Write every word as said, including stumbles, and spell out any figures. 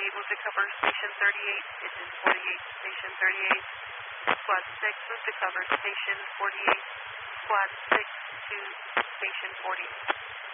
move to cover station thirty-eight, engine forty-eight, station thirty-eight. Squad six, move to cover station forty-eight. Squad six to station forty.